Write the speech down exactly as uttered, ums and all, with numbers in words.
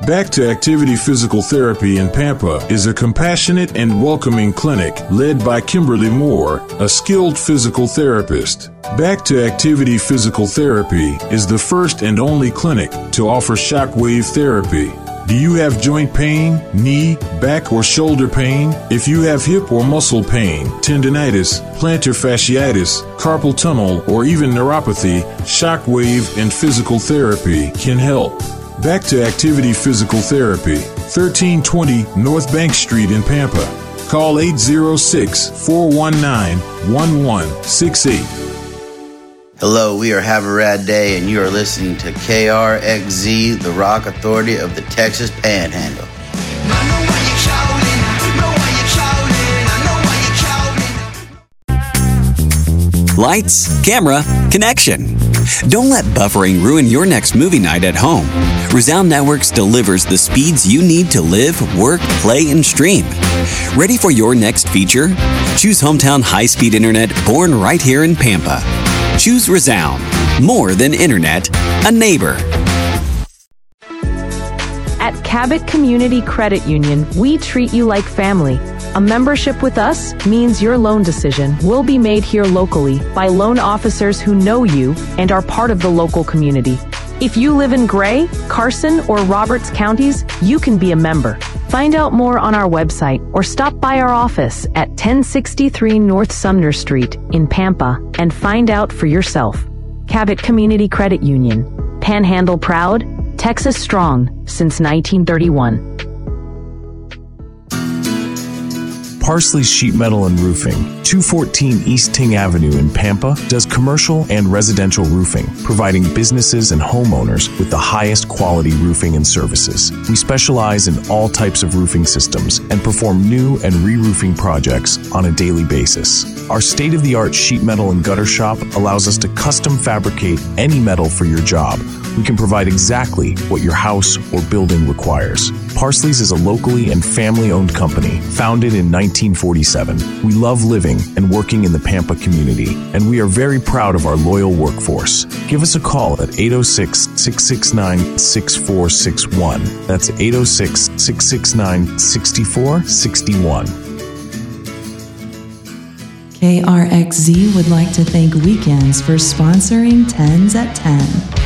Back to Activity Physical Therapy in Pampa is a compassionate and welcoming clinic led by Kimberly Moore, a skilled physical therapist. Back to Activity Physical Therapy is the first and only clinic to offer shockwave therapy. Do you have joint pain, knee, back, or shoulder pain? If you have hip or muscle pain, tendinitis, plantar fasciitis, carpal tunnel, or even neuropathy, shockwave and physical therapy can help. Back to Activity Physical Therapy, thirteen twenty North Bank Street in Pampa. Call eight zero six, four one nine, one one six eight. Hello, we are Have a Rad Day, and you are listening to K R X Z, the rock authority of the Texas Panhandle. Lights, camera, connection. Don't let buffering ruin your next movie night at home. Resound Networks delivers the speeds you need to live, work, play, and stream. Ready for your next feature? Choose hometown high-speed internet born right here in Pampa. Choose Resound. More than internet, a neighbor. At Cabot Community Credit Union, we treat you like family. A membership with us means your loan decision will be made here locally by loan officers who know you and are part of the local community. If you live in Gray, Carson, or Roberts counties, you can be a member. Find out more on our website or stop by our office at ten sixty-three North Sumner Street in Pampa and find out for yourself. Cabot Community Credit Union. Panhandle proud, Texas strong since nineteen thirty-one. Parsley Sheet Metal and Roofing, two fourteen East Ting Avenue in Pampa, does commercial and residential roofing, providing businesses and homeowners with the highest quality roofing and services. We specialize in all types of roofing systems and perform new and re-roofing projects on a daily basis. Our state-of-the-art sheet metal and gutter shop allows us to custom fabricate any metal for your job. We can provide exactly what your house or building requires. Parsley's is a locally and family-owned company, founded in nineteen forty-seven. We love living and working in the Pampa community, and we are very proud of our loyal workforce. Give us a call at eight oh six, six six nine, six four six one. That's eight oh six, six six nine, six four six one. K R X Z would like to thank Weekends for sponsoring Tens at ten.